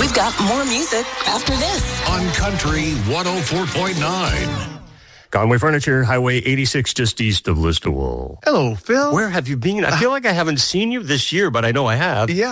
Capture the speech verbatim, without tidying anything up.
We've got more music after this. On Country one oh four point nine. Conway Furniture, Highway eighty-six, just east of Listowel. Hello, Phil. Where have you been? I feel like I haven't seen you this year, but I know I have. Yeah.